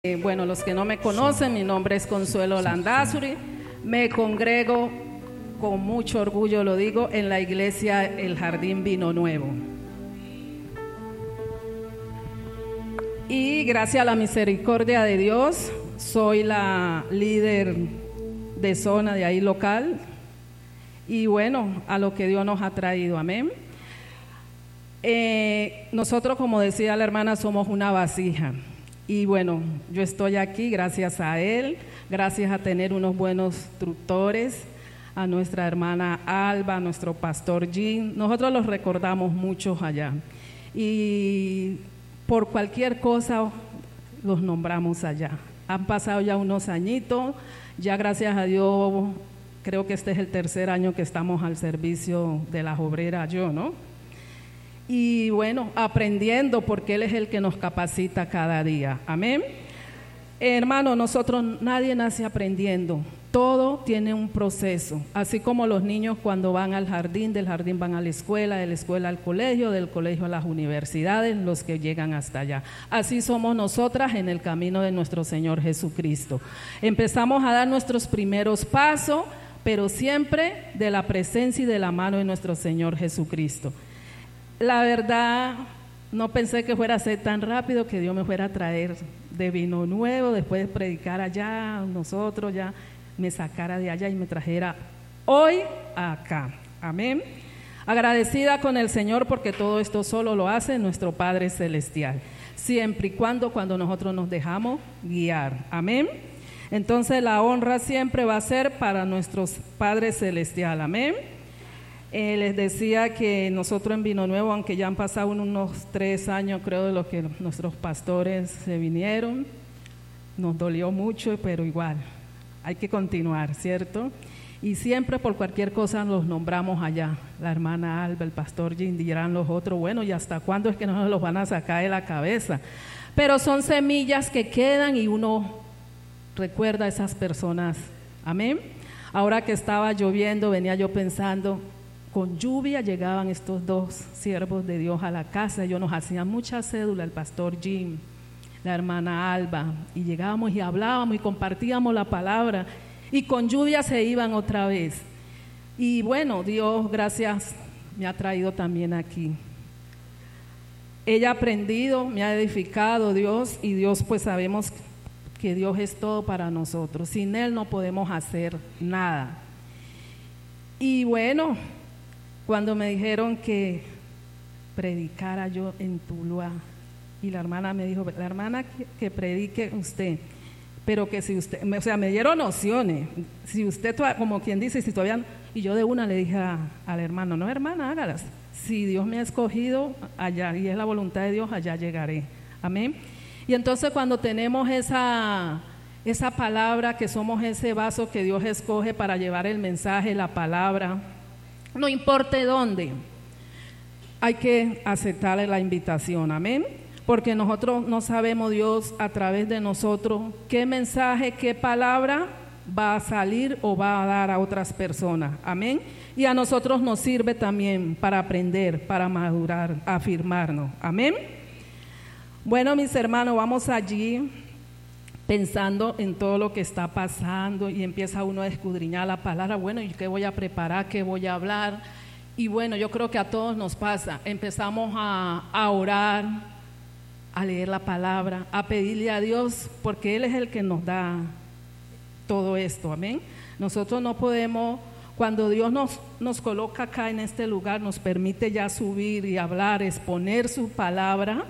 Bueno, los que no me conocen, mi nombre es Consuelo Landazuri. Me congrego con mucho orgullo, lo digo, en la iglesia El Jardín Vino Nuevo. Y gracias a la misericordia de Dios, soy la líder de zona de ahí local. Y bueno, a lo que Dios nos ha traído, amén. Nosotros, como decía la hermana, somos una vasija. Y bueno, yo estoy aquí gracias a Él, gracias a tener unos buenos instructores, a nuestra hermana Alba, a nuestro pastor Jim. Nosotros los recordamos muchos allá. Y por cualquier cosa los nombramos allá. Han pasado ya unos añitos, ya gracias a Dios, creo que este es el tercer año que estamos al servicio de las obreras, ¿no? Y bueno, aprendiendo porque Él es el que nos capacita cada día. Amén. Hermano, nosotros nadie nace aprendiendo. Todo tiene un proceso. Así como los niños cuando van al jardín, del jardín van a la escuela, de la escuela al colegio, del colegio a las universidades, los que llegan hasta allá. Así somos nosotras en el camino de nuestro Señor Jesucristo. Empezamos a dar nuestros primeros pasos, pero siempre de la presencia y de la mano de nuestro Señor Jesucristo. La verdad, no pensé que fuera a ser tan rápido, que Dios me fuera a traer de Vino Nuevo, después de predicar allá, nosotros ya me sacara de allá y me trajera hoy acá. Amén. Agradecida con el Señor porque todo esto solo lo hace nuestro Padre Celestial, siempre y cuando nosotros nos dejamos guiar. Amén. Entonces la honra siempre va a ser para nuestro Padre Celestial. Amén. Les decía que nosotros en Vino Nuevo, aunque ya han pasado unos 3 años, creo, de los que nuestros pastores se vinieron, nos dolió mucho, pero igual, hay que continuar, ¿cierto? Y siempre por cualquier cosa los nombramos allá, la hermana Alba, el pastor Jim, dirán los otros, bueno, ¿y hasta cuándo es que no nos los van a sacar de la cabeza? Pero son semillas que quedan y uno recuerda a esas personas, amén. Ahora que estaba lloviendo, venía yo pensando, con lluvia llegaban estos 2 siervos de Dios a la casa. Ellos nos hacían mucha cédula, el pastor Jim, la hermana Alba, y llegábamos y hablábamos y compartíamos la palabra, y con lluvia se iban otra vez. Y bueno, Dios, gracias, me ha traído también aquí. Ella ha aprendido, me ha edificado Dios, y Dios, pues sabemos que Dios es todo para nosotros. Sin Él no podemos hacer nada. Y bueno, cuando me dijeron que predicara yo en Tuluá, y la hermana me dijo, la hermana que predique usted, pero que si usted, o sea, me dieron nociones, si usted, como quien dice, si todavía, y yo de una le dije al hermano, no hermana, hágalas, si Dios me ha escogido allá, y es la voluntad de Dios, allá llegaré, amén. Y entonces cuando tenemos esa palabra, que somos ese vaso que Dios escoge para llevar el mensaje, la palabra, no importa dónde, hay que aceptarle la invitación, amén, porque nosotros no sabemos Dios a través de nosotros qué mensaje, qué palabra va a salir o va a dar a otras personas, amén, y a nosotros nos sirve también para aprender, para madurar, afirmarnos, amén. Bueno, mis hermanos, vamos allí pensando en todo lo que está pasando, y empieza uno a escudriñar la palabra. Bueno, ¿y qué voy a preparar? ¿Qué voy a hablar? Y bueno, yo creo que a todos nos pasa. Empezamos a orar, a leer la palabra, a pedirle a Dios, porque Él es el que nos da todo esto, amén. Nosotros no podemos, cuando Dios nos coloca acá en este lugar, nos permite ya subir y hablar, exponer su palabra.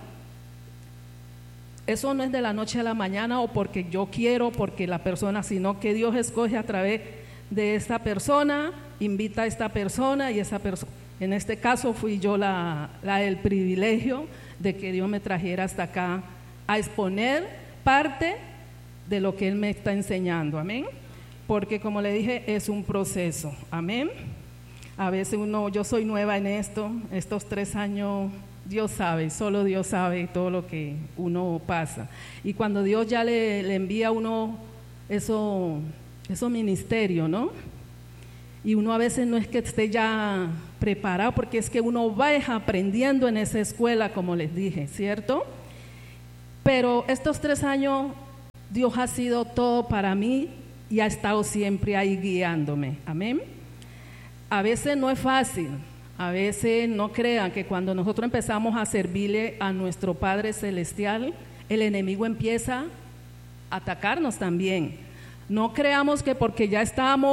Eso no es de la noche a la mañana o porque yo quiero, porque la persona, sino que Dios escoge a través de esta persona, invita a esta persona, y esa persona, en este caso fui yo la del privilegio de que Dios me trajera hasta acá a exponer parte de lo que Él me está enseñando, amén, porque como le dije, es un proceso, amén. A veces yo soy nueva en estos 3 años, Dios sabe, solo Dios sabe todo lo que uno pasa. Y cuando Dios ya le envía a uno esos ministerios, ¿no? Y uno a veces no es que esté ya preparado, porque es que uno va aprendiendo en esa escuela, como les dije, ¿cierto? Pero estos 3 años Dios ha sido todo para mí y ha estado siempre ahí guiándome. Amén. A veces no es fácil, a veces no crean que cuando nosotros empezamos a servirle a nuestro Padre Celestial, el enemigo empieza a atacarnos también. No creamos que porque ya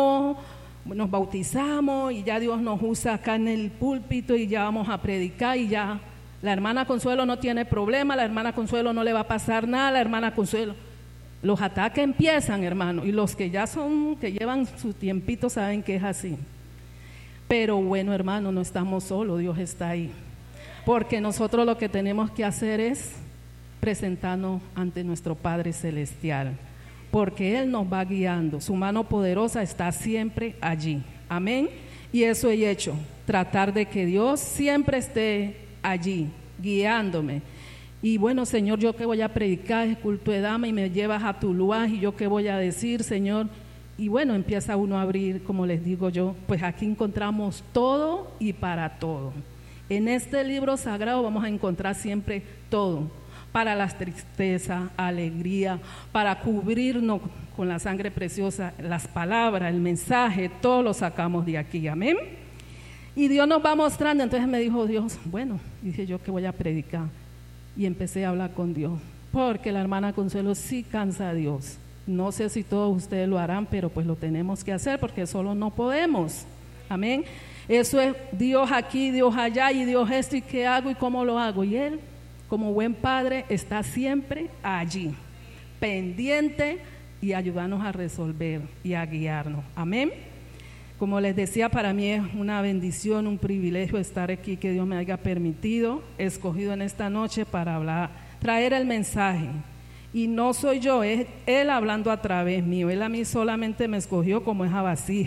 nos bautizamos y ya Dios nos usa acá en el púlpito y ya vamos a predicar y ya la hermana Consuelo no tiene problema, la hermana Consuelo no le va a pasar nada, la hermana Consuelo. Los ataques empiezan, hermano, y los que que llevan su tiempito saben que es así. Pero bueno, hermano, no estamos solos, Dios está ahí. Porque nosotros lo que tenemos que hacer es presentarnos ante nuestro Padre Celestial, porque Él nos va guiando, su mano poderosa está siempre allí. Amén. Y eso he hecho, tratar de que Dios siempre esté allí, guiándome. Y bueno, Señor, yo que voy a predicar, es culto de dama y me llevas a tu lugar y yo qué voy a decir, Señor. Y bueno, empieza uno a abrir, como les digo yo, pues aquí encontramos todo y para todo. En este libro sagrado vamos a encontrar siempre todo, para la tristeza, alegría, para cubrirnos con la sangre preciosa, las palabras, el mensaje, todo lo sacamos de aquí, amén. Y Dios nos va mostrando, entonces me dijo Dios, bueno, dije yo que voy a predicar. Y empecé a hablar con Dios, porque la hermana Consuelo sí cansa a Dios. No sé si todos ustedes lo harán, pero pues lo tenemos que hacer porque solo no podemos. Amén. Eso es Dios aquí, Dios allá y Dios esto y qué hago y cómo lo hago. Y Él, como buen padre, está siempre allí, pendiente y ayudarnos a resolver y a guiarnos. Amén. Como les decía, para mí es una bendición, un privilegio estar aquí, que Dios me haya permitido, escogido en esta noche para hablar, traer el mensaje. Y no soy yo, es Él hablando a través mío. Él a mí solamente me escogió como esa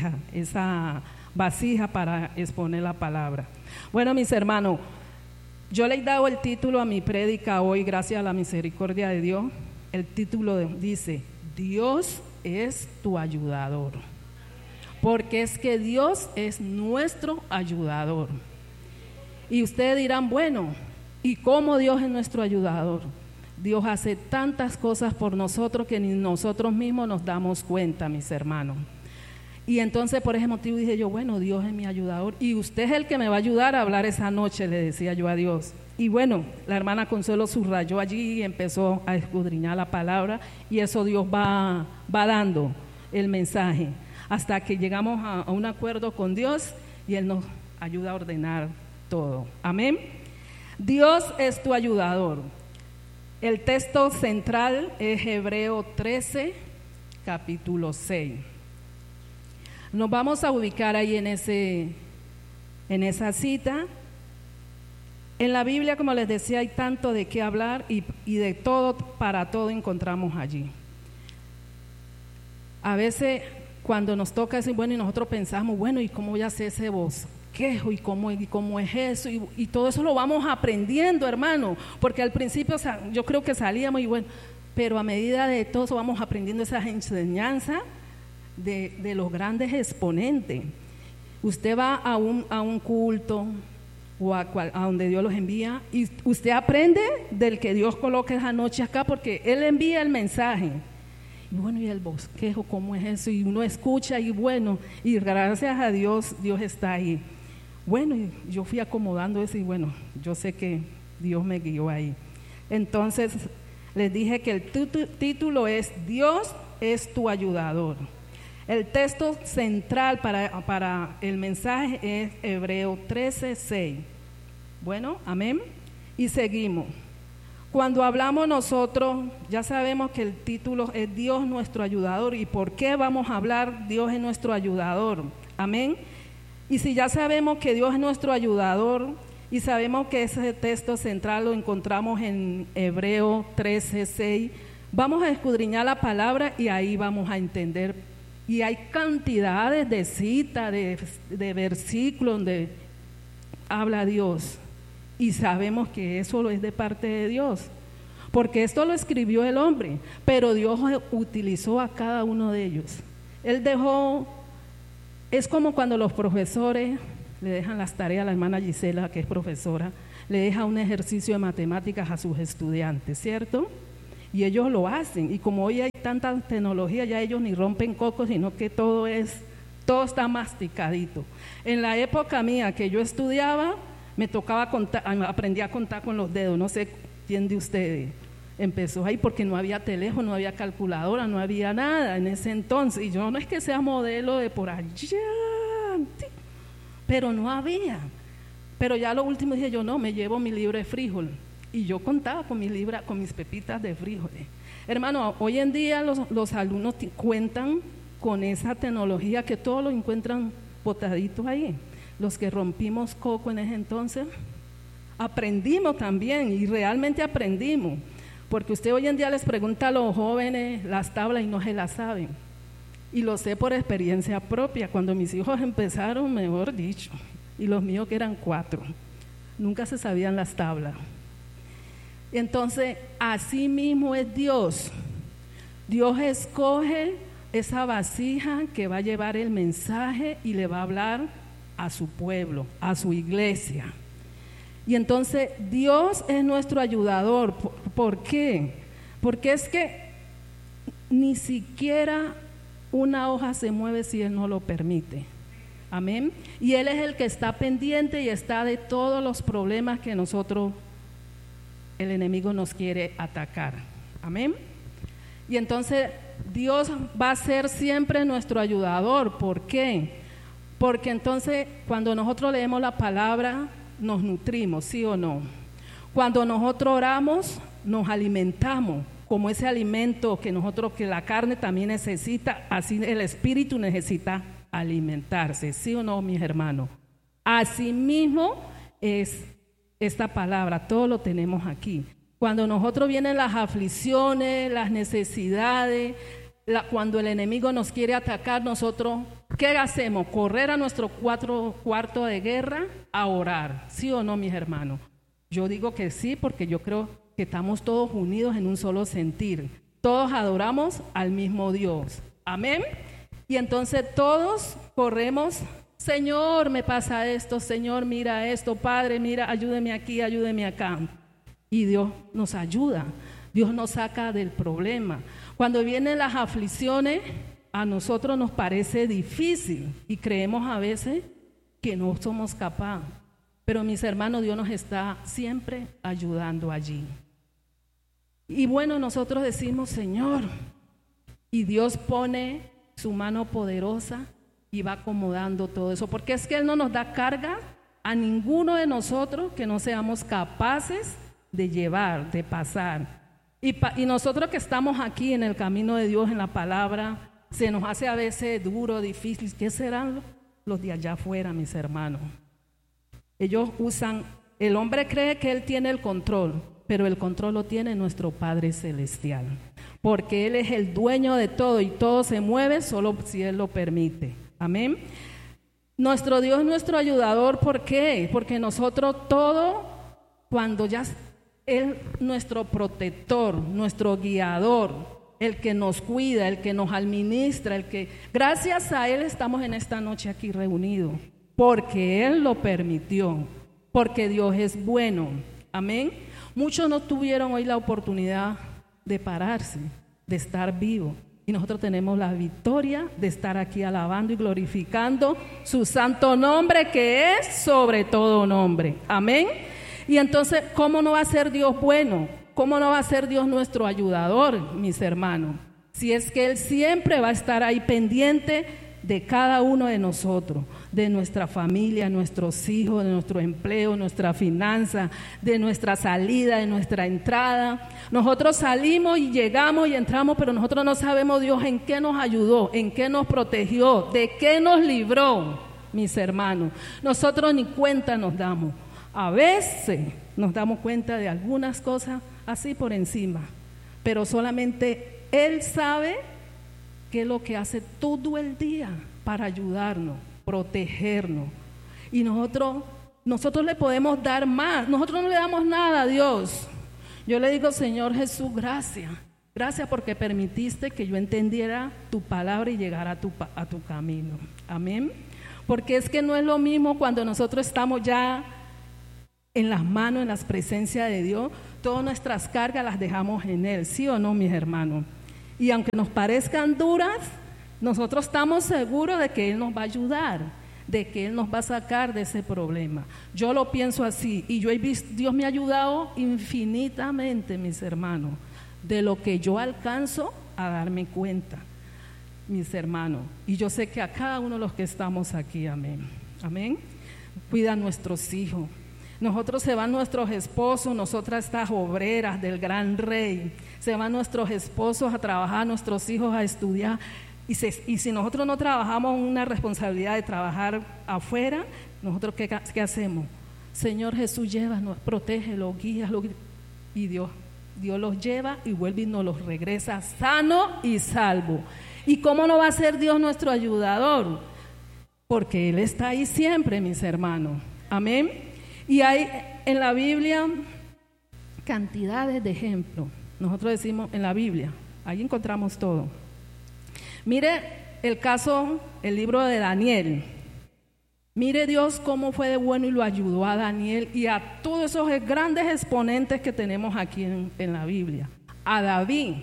vasija para exponer la palabra. Bueno, mis hermanos, yo le he dado el título a mi prédica hoy, gracias a la misericordia de Dios. El título dice, Dios es tu ayudador. Porque es que Dios es nuestro ayudador. Y ustedes dirán, bueno, ¿y cómo Dios es nuestro ayudador? Dios hace tantas cosas por nosotros que ni nosotros mismos nos damos cuenta, mis hermanos. Y entonces por ese motivo dije yo, bueno, Dios es mi ayudador y usted es el que me va a ayudar a hablar esa noche, le decía yo a Dios. Y bueno, la hermana Consuelo subrayó allí y empezó a escudriñar la palabra y eso Dios va dando el mensaje hasta que llegamos a un acuerdo con Dios y Él nos ayuda a ordenar todo. Amén. Dios es tu ayudador. El texto central es Hebreo 13, capítulo 6. Nos vamos a ubicar ahí en esa cita. En la Biblia, como les decía, hay tanto de qué hablar y de todo, para todo encontramos allí. A veces cuando nos toca decir, bueno, y nosotros pensamos, bueno, ¿y cómo voy a hacer ese bosquejo? ¿Y cómo es eso? Y todo eso lo vamos aprendiendo, hermano, porque al principio yo creo que salíamos y bueno, pero a medida de todo eso vamos aprendiendo esas enseñanzas de los grandes exponentes. Usted va a un culto o a donde Dios los envía y usted aprende del que Dios coloca esa noche acá porque Él envía el mensaje. Y bueno, y el bosquejo, ¿cómo es eso? Y uno escucha y bueno, y gracias a Dios, Dios está ahí. Bueno, y yo fui acomodando eso y bueno, yo sé que Dios me guió ahí. Entonces, les dije que el título es Dios es tu ayudador. El texto central para el mensaje es Hebreo 13, 6. Bueno, amén. Y seguimos. Cuando hablamos nosotros, ya sabemos que el título es Dios nuestro ayudador. ¿Y por qué vamos a hablar Dios es nuestro ayudador? Amén. Y si ya sabemos que Dios es nuestro ayudador y sabemos que ese texto central lo encontramos en Hebreo 13, 6, vamos a escudriñar la palabra y ahí vamos a entender. Y hay cantidades de citas, de versículos donde habla Dios. Y sabemos que eso es de parte de Dios, porque esto lo escribió el hombre, pero Dios utilizó a cada uno de ellos. Él dejó, es como cuando los profesores le dejan las tareas a la hermana Gisela, que es profesora, le deja un ejercicio de matemáticas a sus estudiantes, ¿cierto? y ellos lo hacen. Y como hoy hay tanta tecnología, ya ellos ni rompen cocos, sino que todo está masticadito. En la época mía que yo estudiaba, me tocaba contar, aprendí a contar con los dedos. No sé quién de ustedes empezó ahí, porque no había teléfono, no había calculadora, no había nada en ese entonces. Y yo no es que sea modelo de por allá, pero no había. Pero ya lo último dije yo, no, me llevo mi libro de frijol. Y yo contaba con mis pepitas de frijoles. Hermano, hoy en día los alumnos cuentan con esa tecnología que todos lo encuentran botaditos ahí. Los que rompimos coco en ese entonces, aprendimos también, y realmente aprendimos. Porque usted hoy en día les pregunta a los jóvenes las tablas y no se las saben. Y lo sé por experiencia propia. Cuando mis hijos empezaron, mejor dicho, y los míos que eran 4, nunca se sabían las tablas. Entonces, así mismo es Dios. Dios escoge esa vasija que va a llevar el mensaje y le va a hablar a su pueblo, a su iglesia. Y entonces Dios es nuestro ayudador. ¿Por qué? Porque es que ni siquiera una hoja se mueve si Él no lo permite. Amén. Y Él es el que está pendiente y está de todos los problemas que el enemigo nos quiere atacar. Amén. Y entonces Dios va a ser siempre nuestro ayudador. ¿Por qué? Porque entonces cuando nosotros leemos la palabra nos nutrimos, ¿sí o no? Cuando nosotros oramos nos alimentamos, como ese alimento que la carne también necesita, así el espíritu necesita alimentarse, ¿sí o no, mis hermanos? Así mismo es esta palabra, todo lo tenemos aquí. Cuando nosotros vienen las aflicciones, las necesidades, cuando el enemigo nos quiere atacar, nosotros, ¿qué hacemos? Correr a nuestro cuarto de guerra a orar, ¿sí o no, mis hermanos? Yo digo que sí, porque yo creo que estamos todos unidos en un solo sentir. Todos adoramos al mismo Dios. Amén. Y entonces todos corremos, Señor, me pasa esto, Señor, mira esto, Padre, mira, ayúdeme aquí, ayúdeme acá. Y Dios nos ayuda, Dios nos saca del problema. Cuando vienen las aflicciones, a nosotros nos parece difícil y creemos a veces que no somos capaces. Pero mis hermanos, Dios nos está siempre ayudando allí. Y bueno, nosotros decimos, Señor, y Dios pone su mano poderosa y va acomodando todo eso, porque es que Él no nos da carga a ninguno de nosotros que no seamos capaces de llevar, de pasar. Y nosotros que estamos aquí en el camino de Dios, en la palabra, se nos hace a veces duro, difícil. ¿Qué serán los de allá afuera, mis hermanos? Ellos el hombre cree que él tiene el control, pero el control lo tiene nuestro Padre Celestial, porque Él es el dueño de todo y todo se mueve solo si Él lo permite. Amén. Nuestro Dios es nuestro ayudador. ¿Por qué? Porque nosotros todo, cuando ya Él, nuestro protector, nuestro guiador, el que nos cuida, el que nos administra, gracias a Él estamos en esta noche aquí reunidos, porque Él lo permitió, porque Dios es bueno. Amén. Muchos no tuvieron hoy la oportunidad de pararse, de estar vivos. Y nosotros tenemos la victoria de estar aquí alabando y glorificando su santo nombre, que es sobre todo nombre. Amén. Y entonces, ¿cómo no va a ser Dios bueno? ¿Cómo no va a ser Dios nuestro ayudador, mis hermanos? Si es que Él siempre va a estar ahí pendiente de cada uno de nosotros, de nuestra familia, nuestros hijos, de nuestro empleo, nuestra finanza, de nuestra salida, de nuestra entrada. Nosotros salimos y llegamos y entramos, pero nosotros no sabemos Dios en qué nos ayudó, en qué nos protegió, de qué nos libró, mis hermanos. Nosotros ni cuenta nos damos. A veces nos damos cuenta de algunas cosas así por encima, pero solamente Él sabe qué es lo que hace todo el día para ayudarnos, protegernos. Y nosotros le podemos dar más. Nosotros no le damos nada a Dios. Yo le digo, Señor Jesús, gracias. Gracias porque permitiste que yo entendiera tu palabra y llegara a tu camino. Amén. Porque es que no es lo mismo cuando nosotros estamos ya en las manos, en la presencia de Dios. Todas nuestras cargas las dejamos en Él, ¿sí o no, mis hermanos? Y aunque nos parezcan duras, nosotros estamos seguros de que Él nos va a ayudar, de que Él nos va a sacar de ese problema. Yo lo pienso así, y yo he visto, Dios me ha ayudado infinitamente, mis hermanos, de lo que yo alcanzo a darme cuenta, mis hermanos. Y yo sé que a cada uno de los que estamos aquí, amén. Amén. Cuida a nuestros hijos. Nosotros se van nuestros esposos, nosotras estas obreras del gran rey, se van nuestros esposos a trabajar, nuestros hijos a estudiar. Y si nosotros no trabajamos una responsabilidad de trabajar afuera, nosotros ¿qué hacemos? Señor Jesús, llévanos, protégelo, guíalo. Y Dios los lleva y vuelve y nos los regresa sano y salvo. ¿Y cómo no va a ser Dios nuestro ayudador? Porque Él está ahí siempre, mis hermanos. Amén. Y hay en la Biblia cantidades de ejemplos. Nosotros decimos en la Biblia, ahí encontramos todo. Mire el caso, el libro de Daniel. Mire Dios cómo fue de bueno y lo ayudó a Daniel y a todos esos grandes exponentes que tenemos aquí en la Biblia. A David.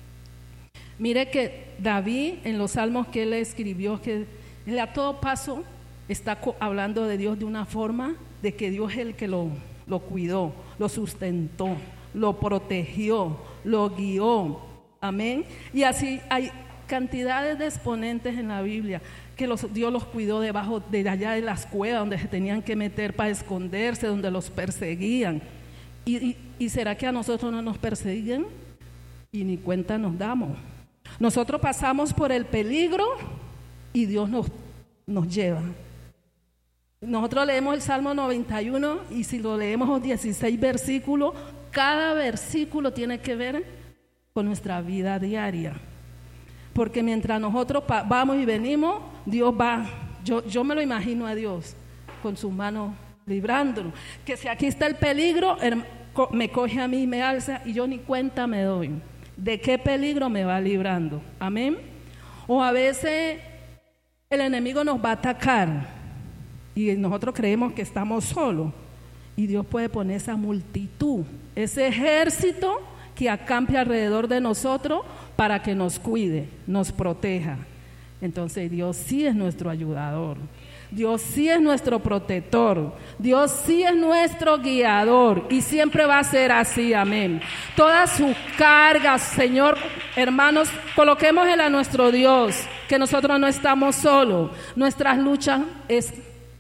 Mire que David, en los salmos que él escribió, que él a todo paso está hablando de Dios de una forma de que Dios es el que lo cuidó, lo sustentó, lo protegió, lo guió. Amén. Y así hay cantidades de exponentes en la Biblia que Dios los cuidó debajo de allá de las cuevas donde se tenían que meter para esconderse, donde los perseguían. ¿Y será que a nosotros no nos persiguen? Y ni cuenta nos damos. Nosotros pasamos por el peligro y Dios nos lleva. Nosotros leemos el Salmo 91 y si lo leemos los 16 versículos, cada versículo tiene que ver con nuestra vida diaria. Porque mientras nosotros vamos y venimos, Dios va. Yo me lo imagino a Dios con sus manos librándolo. Que si aquí está el peligro, me coge a mí y me alza y yo ni cuenta me doy. ¿De qué peligro me va librando? Amén. O a veces el enemigo nos va a atacar y nosotros creemos que estamos solos y Dios puede poner esa multitud, ese ejército que acampe alrededor de nosotros para que nos cuide, nos proteja. Entonces Dios sí es nuestro ayudador, Dios sí es nuestro protector, Dios sí es nuestro guiador y siempre va a ser así, amén. Todas sus cargas, Señor, hermanos, coloquémosle a nuestro Dios, que nosotros no estamos solos, nuestras luchas es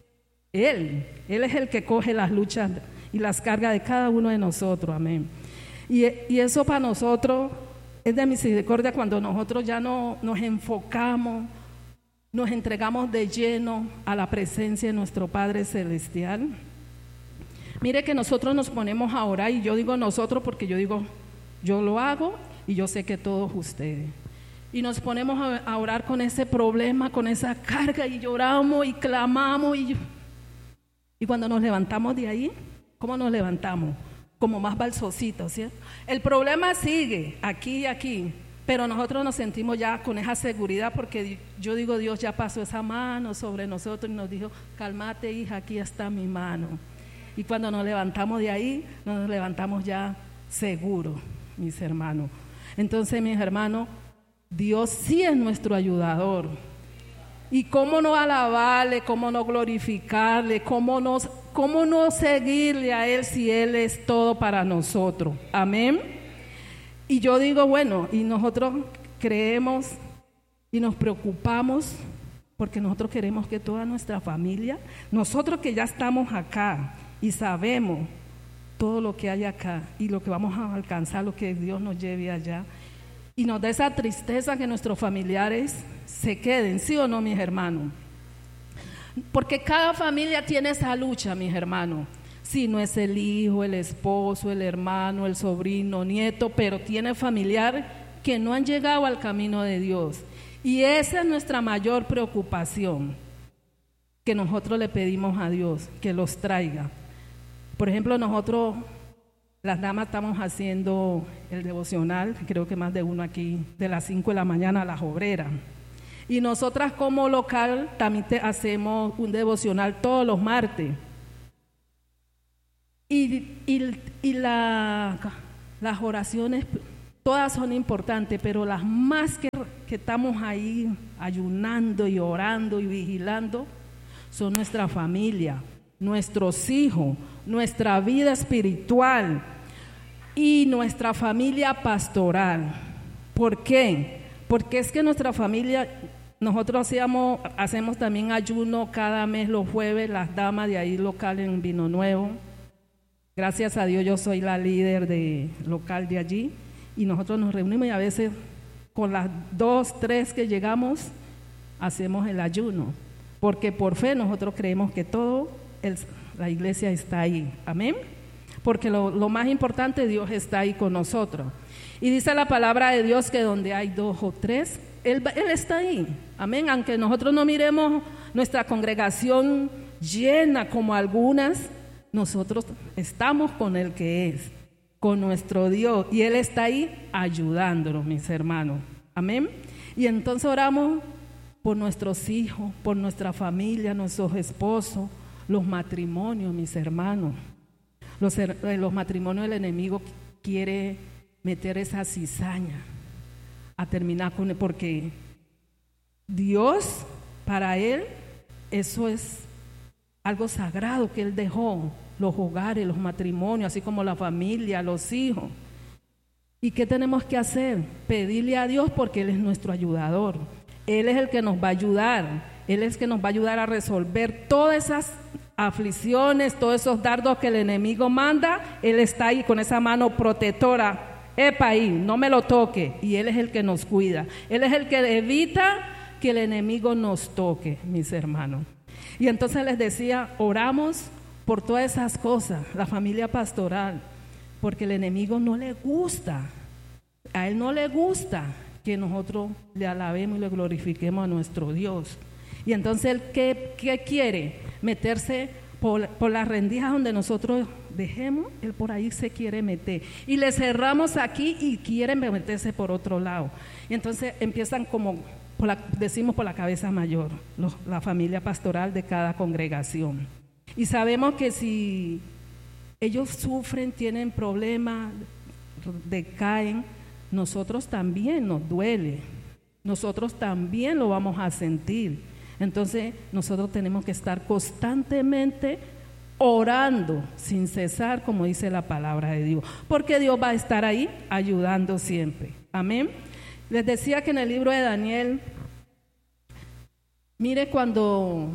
Él es el que coge las luchas y las cargas de cada uno de nosotros, amén. Y eso para nosotros es de misericordia cuando nosotros ya no nos enfocamos, nos entregamos de lleno a la presencia de nuestro Padre Celestial. Mire que nosotros nos ponemos a orar, y yo digo nosotros porque yo lo hago y yo sé que todos ustedes. Y nos ponemos a orar con ese problema, con esa carga, y lloramos y clamamos. Y cuando nos levantamos de ahí, ¿cómo nos levantamos? Como más balsocitos, ¿sí? El problema sigue aquí y aquí, pero nosotros nos sentimos ya con esa seguridad porque yo digo, Dios ya pasó esa mano sobre nosotros y nos dijo, cálmate hija, aquí está mi mano. Y cuando nos levantamos de ahí, nos levantamos ya seguros, mis hermanos. Entonces, mis hermanos, Dios sí es nuestro ayudador. Y cómo no alabarle, cómo no glorificarle, cómo no seguirle a Él si Él es todo para nosotros. Amén. Y yo digo, bueno, y nosotros creemos y nos preocupamos porque nosotros queremos que toda nuestra familia, nosotros que ya estamos acá y sabemos todo lo que hay acá y lo que vamos a alcanzar, lo que Dios nos lleve allá, y nos da esa tristeza que nuestros familiares se queden, ¿sí o no, mis hermanos? Porque cada familia tiene esa lucha, mis hermanos. Si no es el hijo, el esposo, el hermano, el sobrino, nieto, pero tiene familiar que no han llegado al camino de Dios. Y esa es nuestra mayor preocupación, que nosotros le pedimos a Dios que los traiga. Por ejemplo, nosotros, las damas, estamos haciendo el devocional, creo que más de uno aquí, de las 5 de la mañana a las obreras. Y nosotras como local también hacemos un devocional todos los martes. Las oraciones, todas son importantes, pero las más que estamos ahí ayunando y orando y vigilando son nuestra familia, nuestros hijos, nuestra vida espiritual y nuestra familia pastoral. ¿Por qué? Porque es que nuestra familia, nosotros hacemos también ayuno cada mes los jueves, las damas de ahí local en Vino Nuevo. Gracias a Dios yo soy la líder local de allí y nosotros nos reunimos y a veces con las 2, 3 que llegamos hacemos el ayuno, porque por fe nosotros creemos que la iglesia está ahí, amén, porque lo más importante, Dios está ahí con nosotros. Y dice la palabra de Dios que donde hay 2 o 3, Él está ahí, amén. Aunque nosotros no miremos nuestra congregación llena como algunas, nosotros estamos con el que es, con nuestro Dios, y Él está ahí ayudándonos, mis hermanos, amén. Y entonces oramos por nuestros hijos, por nuestra familia, nuestros esposos, los matrimonios, mis hermanos. Los matrimonios, del enemigo quiere meter esa cizaña a terminar con él, porque Dios, para Él, eso es algo sagrado que Él dejó, los hogares, los matrimonios, así como la familia, los hijos. ¿Y qué tenemos que hacer? Pedirle a Dios, porque Él es nuestro ayudador. Él es el que nos va a ayudar. Él es el que nos va a ayudar a resolver todas esas aflicciones, todos esos dardos que el enemigo manda. Él está ahí con esa mano protectora. Epa ahí, no me lo toque. Y Él es el que nos cuida. Él es el que evita que el enemigo nos toque, mis hermanos. Y entonces les decía, oramos por todas esas cosas, la familia pastoral, porque el enemigo no le gusta, a él no le gusta que nosotros le alabemos y le glorifiquemos a nuestro Dios. Y entonces él, ¿qué quiere? Meterse por las rendijas donde nosotros dejemos, él por ahí se quiere meter. Y le cerramos aquí y quieren meterse por otro lado. Y entonces empiezan como, decimos por la cabeza mayor, la familia pastoral de cada congregación. Y sabemos que si ellos sufren, tienen problemas, decaen, nosotros también nos duele, nosotros también lo vamos a sentir. Entonces nosotros tenemos que estar constantemente orando sin cesar, como dice la palabra de Dios, porque Dios va a estar ahí ayudando siempre, amén. Les decía que en el libro de Daniel, mire cuando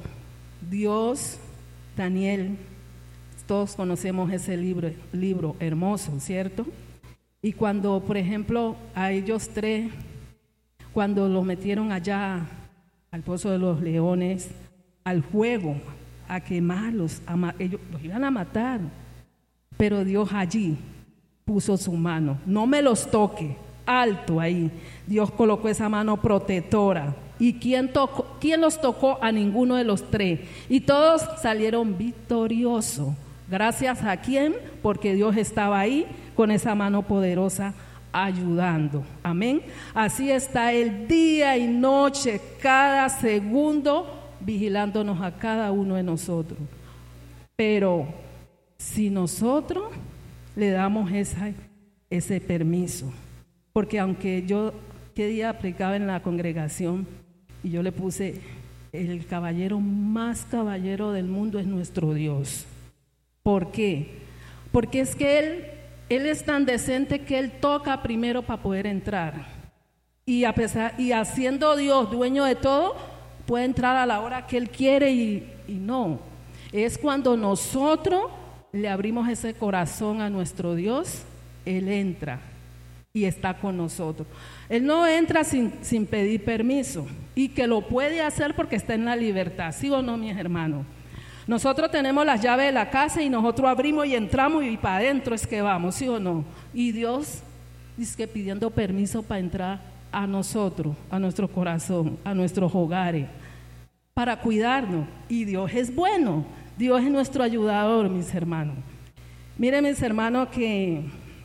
Daniel, todos conocemos ese libro hermoso, ¿cierto? Y cuando, por ejemplo, a ellos 3, cuando los metieron allá al pozo de los leones, al fuego, a quemarlos, ellos los iban a matar, pero Dios allí puso su mano, no me los toque, alto ahí. Dios colocó esa mano protectora. ¿Y quién los tocó? A ninguno de los 3. Y todos salieron victoriosos. ¿Gracias a quién? Porque Dios estaba ahí con esa mano poderosa ayudando. Amén. Así está Él día y noche, cada segundo, vigilándonos a cada uno de nosotros. Pero si nosotros le damos ese permiso, porque aunque yo qué día predicaba en la congregación y yo le puse, el caballero más caballero del mundo es nuestro Dios. ¿Por qué? Porque es que Él es tan decente que Él toca primero para poder entrar. Y haciendo Dios dueño de todo, puede entrar a la hora que Él quiere y no. Es cuando nosotros le abrimos ese corazón a nuestro Dios, Él entra y está con nosotros. Él no entra sin pedir permiso, y que lo puede hacer porque está en la libertad, ¿sí o no, mis hermanos? Nosotros tenemos las llaves de la casa y nosotros abrimos y entramos y para adentro es que vamos, ¿sí o no? Y Dios dice que pidiendo permiso para entrar a nosotros, a nuestro corazón, a nuestros hogares, para cuidarnos. Y Dios es bueno, Dios es nuestro ayudador, mis hermanos. Miren, mis hermanos, que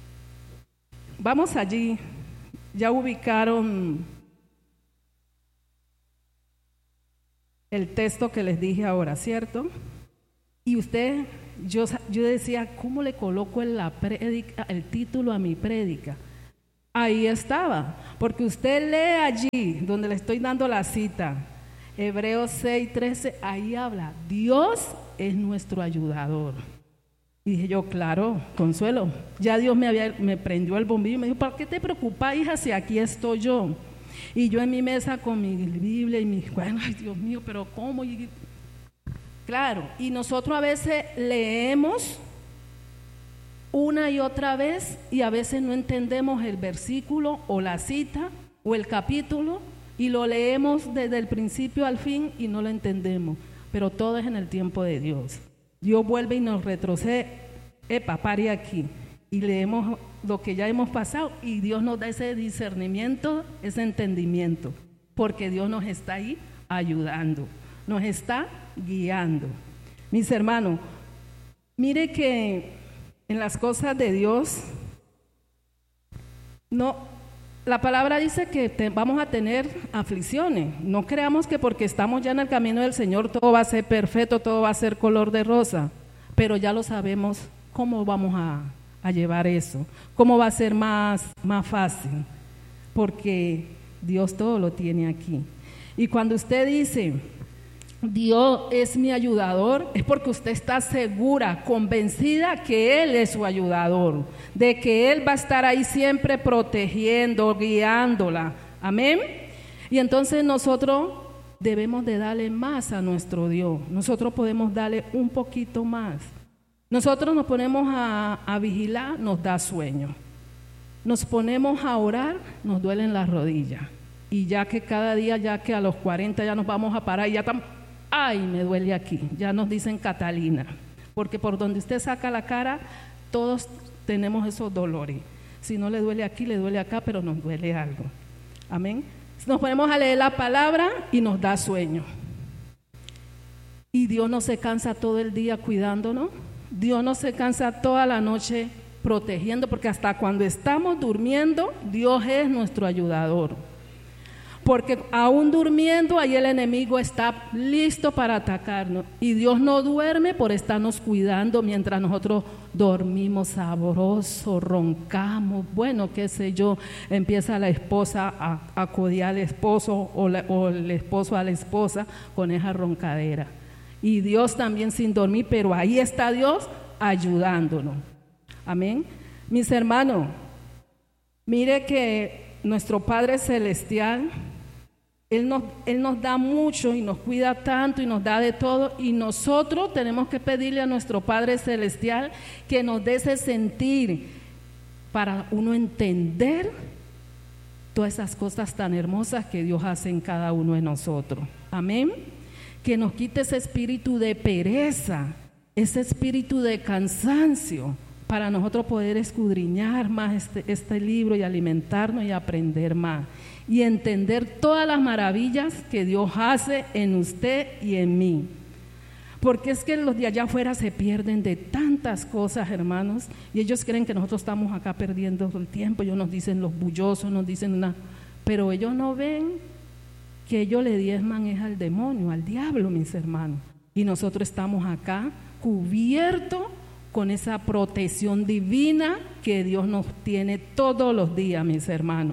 vamos allí, ya ubicaron el texto que les dije ahora, ¿cierto? Y yo decía, ¿cómo le coloco en la prédica, el título a mi prédica? Ahí estaba, porque usted lee allí, donde le estoy dando la cita, Hebreos 6:13, ahí habla, Dios es nuestro ayudador. Y dije yo, claro, Consuelo, ya Dios me prendió el bombillo y me dijo, ¿para qué te preocupas, hija, si aquí estoy yo? Y yo en mi mesa con mi Biblia y mis cuadernos, ay Dios mío, pero ¿cómo? Claro, y nosotros a veces leemos una y otra vez y a veces no entendemos el versículo o la cita o el capítulo y lo leemos desde el principio al fin y no lo entendemos, pero todo es en el tiempo de Dios. Dios vuelve y nos retrocede, pare aquí, y leemos lo que ya hemos pasado y Dios nos da ese discernimiento, ese entendimiento, porque Dios nos está ahí ayudando, nos está guiando. Mis hermanos, mire que en las cosas de Dios, la palabra dice que vamos a tener aflicciones. No creamos que porque estamos ya en el camino del Señor todo va a ser perfecto, todo va a ser color de rosa, pero ya lo sabemos cómo vamos a llevar eso, cómo va a ser más fácil, porque Dios todo lo tiene aquí. Y cuando usted dice, Dios es mi ayudador, es porque usted está segura, convencida que Él es su ayudador, de que Él va a estar ahí siempre protegiendo, guiándola, amén. Y entonces nosotros debemos de darle más a nuestro Dios, nosotros podemos darle un poquito más. Nosotros nos ponemos a vigilar, nos da sueño, nos ponemos a orar, nos duelen las rodillas, y ya que cada día, ya que a los 40 ya nos vamos a parar y ya estamos, ay, me duele aquí, ya nos dicen Catalina, porque por donde usted saca la cara, todos tenemos esos dolores. Si no le duele aquí, le duele acá, pero nos duele algo. Amén. Nos ponemos a leer la palabra y nos da sueño. Y Dios no se cansa todo el día cuidándonos, Dios no se cansa toda la noche protegiendo, porque hasta cuando estamos durmiendo, Dios es nuestro ayudador. Porque aún durmiendo, ahí el enemigo está listo para atacarnos. Y Dios no duerme por estarnos cuidando mientras nosotros dormimos sabroso, roncamos. Bueno, qué sé yo, empieza la esposa a codear al esposo o el esposo a la esposa con esa roncadera. Y Dios también sin dormir, pero ahí está Dios ayudándonos. Amén. Mis hermanos, mire que nuestro Padre Celestial, Él nos da mucho y nos cuida tanto y nos da de todo, y nosotros tenemos que pedirle a nuestro Padre Celestial que nos dé ese sentir para uno entender todas esas cosas tan hermosas que Dios hace en cada uno de nosotros. Amén. Que nos quite ese espíritu de pereza, ese espíritu de cansancio, para nosotros poder escudriñar más este libro y alimentarnos y aprender más y entender todas las maravillas que Dios hace en usted y en mí. Porque es que los de allá afuera se pierden de tantas cosas, hermanos, y ellos creen que nosotros estamos acá perdiendo el tiempo. Ellos nos dicen los bullosos, nos dicen pero ellos no ven que ellos le diezman es al demonio, al diablo, mis hermanos, y nosotros estamos acá cubiertos con esa protección divina que Dios nos tiene todos los días, mis hermanos.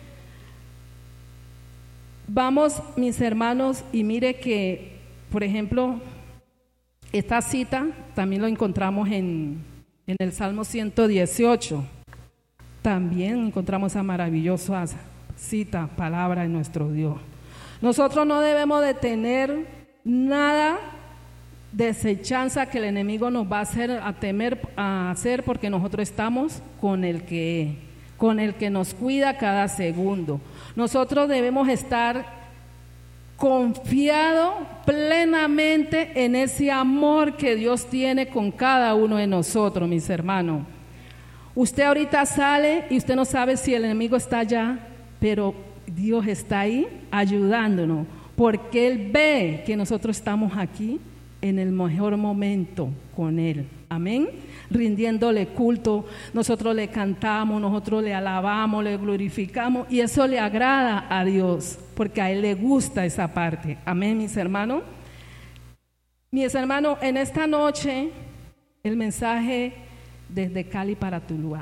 Vamos, mis hermanos, y mire que, por ejemplo, esta cita también lo encontramos en el Salmo 118. También encontramos esa maravillosa cita, palabra de nuestro Dios. Nosotros no debemos de tener nada desechanza que el enemigo nos va a hacer a hacer, porque nosotros estamos con el que nos cuida cada segundo. Nosotros debemos estar confiados plenamente en ese amor que Dios tiene con cada uno de nosotros, mis hermanos. Usted ahorita sale y usted no sabe si el enemigo está allá, pero Dios está ahí ayudándonos, porque Él ve que nosotros estamos aquí en el mejor momento con Él. Amén. Rindiéndole culto, nosotros le cantamos, nosotros le alabamos, le glorificamos, y eso le agrada a Dios, porque a Él le gusta esa parte. Amén, mis hermanos. Mis hermanos, en esta noche, el mensaje desde Cali para Tuluá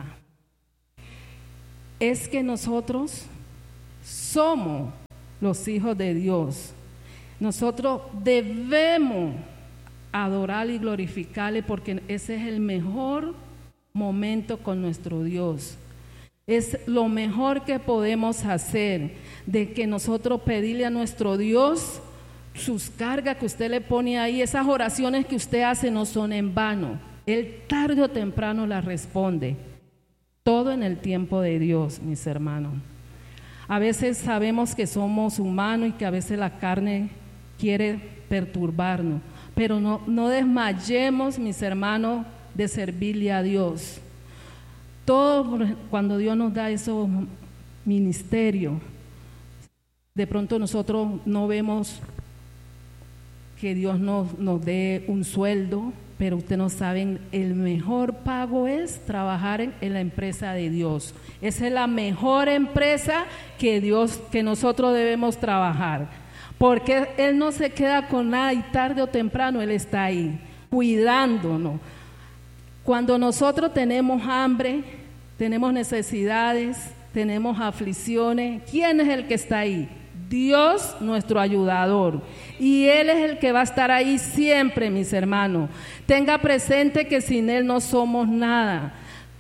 es que nosotros somos los hijos de Dios. Nosotros debemos adorar y glorificarle porque ese es el mejor momento con nuestro Dios. Es lo mejor que podemos hacer, de que nosotros pedirle a nuestro Dios sus cargas que usted le pone ahí, esas oraciones que usted hace no son en vano. Él tarde o temprano las responde. Todo en el tiempo de Dios, mis hermanos. A veces sabemos que somos humanos y que a veces la carne quiere perturbarnos, pero no desmayemos, mis hermanos, de servirle a Dios. Todo cuando Dios nos da esos ministerios, de pronto nosotros no vemos que Dios nos dé un sueldo, pero ustedes no saben, el mejor pago es trabajar en la empresa de Dios. Esa es la mejor empresa que nosotros debemos trabajar, porque Él no se queda con nada y tarde o temprano Él está ahí, cuidándonos. Cuando nosotros tenemos hambre, tenemos necesidades, tenemos aflicciones, ¿quién es el que está ahí? Dios, nuestro ayudador, y Él es el que va a estar ahí siempre, mis hermanos. Tenga presente que sin Él no somos nada.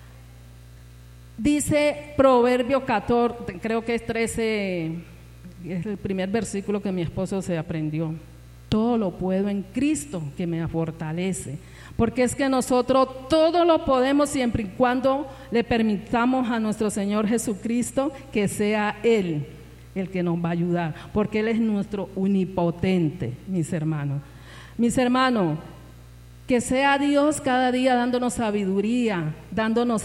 Dice Proverbio 14, creo que es 13, es el primer versículo que mi esposo se aprendió. Todo lo puedo en Cristo que me fortalece. Porque es que nosotros todo lo podemos siempre y cuando le permitamos a nuestro Señor Jesucristo que sea Él el que nos va a ayudar, porque Él es nuestro omnipotente, mis hermanos. Mis hermanos, que sea Dios cada día dándonos sabiduría, dándonos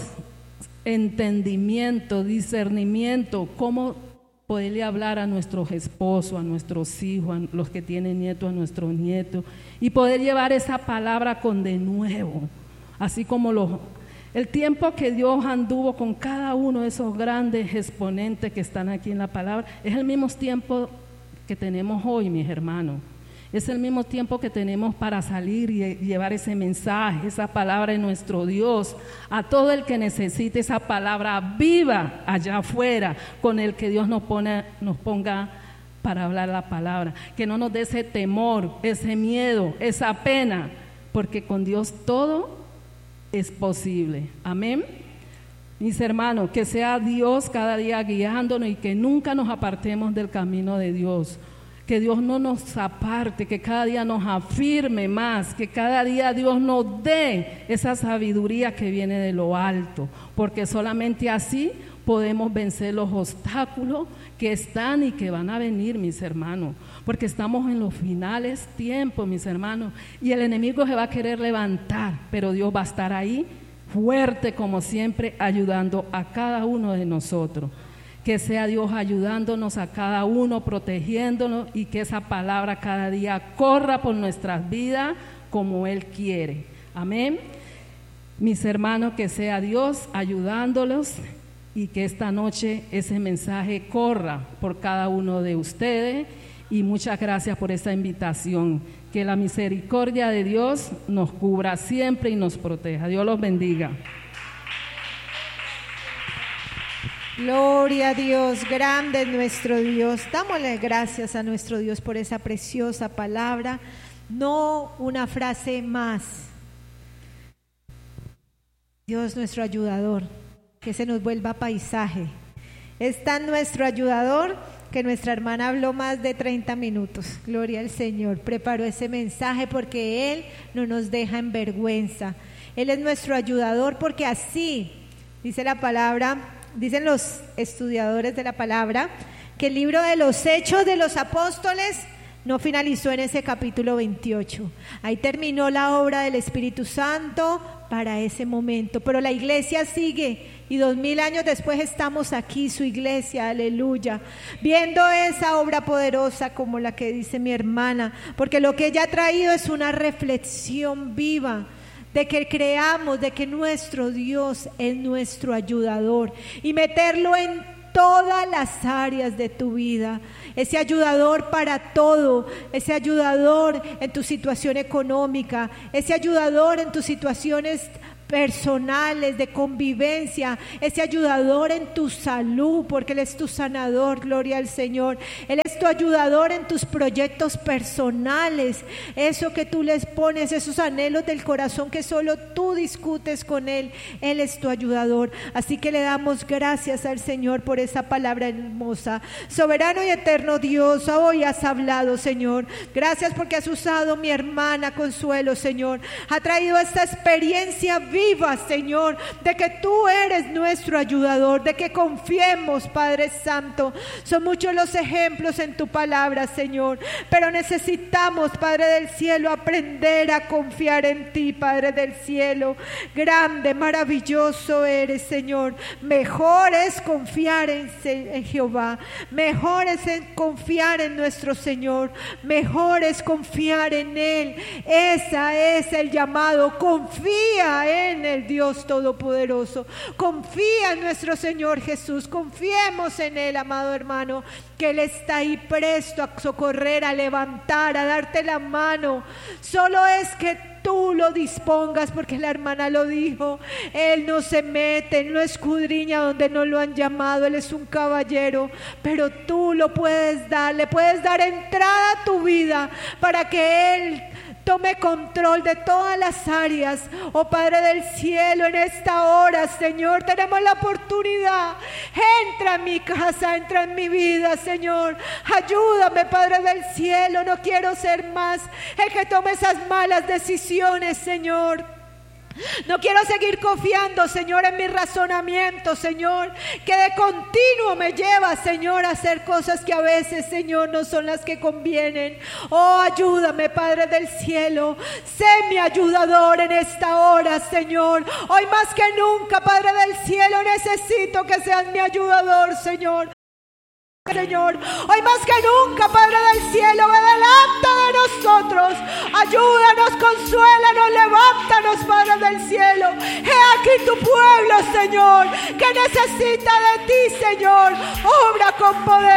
entendimiento, discernimiento, cómo poderle hablar a nuestros esposos, a nuestros hijos, a los que tienen nietos, a nuestros nietos, y poder llevar esa palabra con denuedo, así como el tiempo que Dios anduvo con cada uno de esos grandes exponentes que están aquí en la palabra, es el mismo tiempo que tenemos hoy, mis hermanos. Es el mismo tiempo que tenemos para salir y llevar ese mensaje, esa palabra de nuestro Dios, a todo el que necesite esa palabra viva allá afuera, con el que Dios nos ponga para hablar la palabra. Que no nos dé ese temor, ese miedo, esa pena, porque con Dios todo es posible. Amén. Mis hermanos, que sea Dios cada día guiándonos y que nunca nos apartemos del camino de Dios. Que Dios no nos aparte, que cada día nos afirme más, que cada día Dios nos dé esa sabiduría que viene de lo alto, porque solamente así podemos vencer los obstáculos que están y que van a venir, mis hermanos, porque estamos en los finales tiempos, mis hermanos, y el enemigo se va a querer levantar, pero Dios va a estar ahí fuerte como siempre, ayudando a cada uno de nosotros. Que sea Dios ayudándonos a cada uno, protegiéndonos, y que esa palabra cada día corra por nuestras vidas como Él quiere. Amén. Mis hermanos, que sea Dios ayudándolos y que esta noche ese mensaje corra por cada uno de ustedes. Y muchas gracias por esta invitación. Que la misericordia de Dios nos cubra siempre y nos proteja. Dios los bendiga. Gloria a Dios, grande es nuestro Dios. Dámosle gracias a nuestro Dios por esa preciosa palabra, no una frase más. Dios nuestro ayudador, que se nos vuelva paisaje. Es tan nuestro ayudador que nuestra hermana habló más de 30 minutos. Gloria al Señor, preparó ese mensaje porque Él no nos deja en vergüenza. Él es nuestro ayudador porque así dice la palabra. Dicen los estudiadores de la palabra que el libro de los Hechos de los Apóstoles no finalizó en ese capítulo 28. Ahí terminó la obra del Espíritu Santo para ese momento, pero la iglesia sigue y 2000 años después estamos aquí, su iglesia, aleluya, viendo esa obra poderosa como la que dice mi hermana, porque lo que ella ha traído es una reflexión viva de que creamos de que nuestro Dios es nuestro ayudador y meterlo en todas las áreas de tu vida. Ese ayudador para todo, ese ayudador en tu situación económica, ese ayudador en tus situaciones personales, de convivencia, ese ayudador en tu salud, porque Él es tu sanador, gloria al Señor. Él es tu ayudador en tus proyectos personales, eso que tú les pones, esos anhelos del corazón que solo tú discutes con Él. Él es tu ayudador. Así que le damos gracias al Señor por esa palabra hermosa. Soberano y eterno Dios, hoy has hablado, Señor. Gracias porque has usado mi hermana Consuelo, Señor. Ha traído esta experiencia viva, Señor, de que tú eres nuestro ayudador, de que confiemos, Padre Santo. Son muchos los ejemplos en tu palabra, Señor, pero necesitamos, Padre del cielo, aprender a confiar en ti, Padre del cielo. Grande, maravilloso eres, Señor. Mejor es confiar en Jehová, mejor es confiar en nuestro Señor, mejor es confiar en Él. Ese es el llamado. Confía en el Dios Todopoderoso, confía en nuestro Señor Jesús, confiemos en Él, amado hermano, que Él está ahí presto a socorrer, a levantar, a darte la mano. Solo es que tú lo dispongas, porque la hermana lo dijo. Él no se mete, Él no escudriña donde no lo han llamado. Él es un caballero, pero tú lo puedes dar, le puedes dar entrada a tu vida para que Él tome control de todas las áreas. Oh Padre del cielo, en esta hora, Señor, tenemos la oportunidad. Entra en mi casa, entra en mi vida, Señor. Ayúdame, Padre del cielo. No quiero ser más el que tome esas malas decisiones, Señor. No quiero seguir confiando, Señor, en mi razonamiento, Señor, que de continuo me lleva, Señor, a hacer cosas que a veces, Señor, no son las que convienen. Oh, ayúdame, Padre del cielo. Sé mi ayudador en esta hora, Señor. Hoy más que nunca, Padre del cielo, necesito que seas mi ayudador, Señor. Señor, hoy más que nunca, Padre del cielo, ve delante de nosotros. Ayúdanos, consuélanos, levántanos, Padre del cielo. He aquí tu pueblo, Señor, que necesita de ti, Señor. Obra con poder.